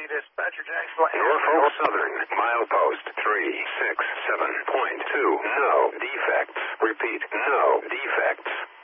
Dispatcher Jacksonville. Norfolk Southern, milepost 367.2. No defects. Repeat, no defects.